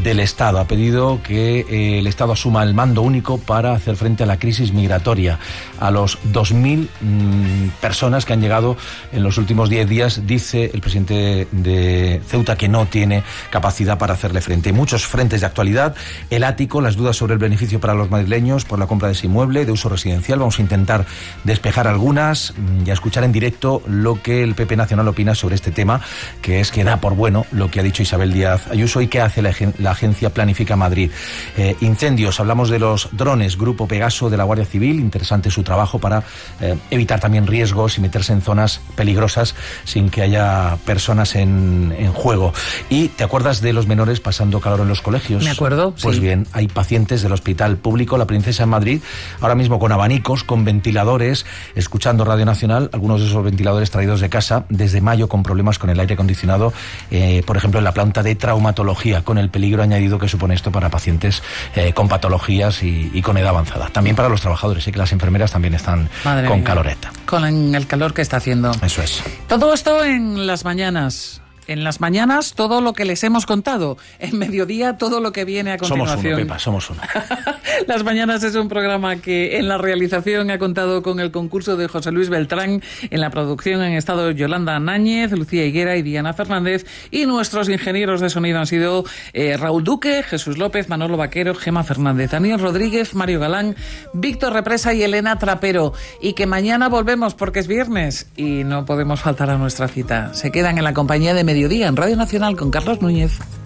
del Estado. Ha pedido que el Estado asuma el mando único para hacer frente a la crisis migratoria, a los 2.000 personas que han llegado en los últimos 10 días. Dice el presidente de Ceuta que no tiene capacidad para hacerle frente. Muchos frentes de actualidad: el ático, las dudas sobre el beneficio para los madrileños por la compra de ese inmueble de uso residencial. Vamos a intentar despejar algunas y a escuchar en directo lo que el PP Nacional opina sobre este tema, que es que da por bueno lo que ha dicho Isabel Díaz Ayuso y que hace la agencia Planifica Madrid. Incendios, hablamos de los drones, Grupo Pegaso de la Guardia Civil. Interesante su trabajo para evitar también riesgos y meterse en zonas peligrosas sin que haya personas en juego. Y ¿te acuerdas de los menores pasando calor en los colegios? Me acuerdo, Pues sí. bien, hay pacientes del Hospital Público La Princesa en Madrid, ahora mismo con abanicos, con ventiladores, escuchando Radio Nacional, algunos de esos ventiladores traídos de casa desde mayo, con problemas con el aire acondicionado, por ejemplo en la planta de traumatología, con el peligro añadido que supone esto para pacientes con patologías y con edad avanzada. También para los trabajadores, sé que las enfermeras también están con caloreta. Con el calor que está haciendo. Eso es. Todo esto en las mañanas. En las mañanas todo lo que les hemos contado. En mediodía todo lo que viene a continuación. Somos uno, Pepa, somos uno. Las mañanas es un programa que en la realización ha contado con el concurso de José Luis Beltrán, en la producción han estado Yolanda Náñez, Lucía Higuera y Diana Fernández, y nuestros ingenieros de sonido han sido Raúl Duque, Jesús López, Manolo Vaquero, Gema Fernández, Daniel Rodríguez, Mario Galán, Víctor Represa y Elena Trapero. Y que mañana volvemos porque es viernes y no podemos faltar a nuestra cita. Se quedan en la compañía de Mediodía en Radio Nacional con Carlos Núñez.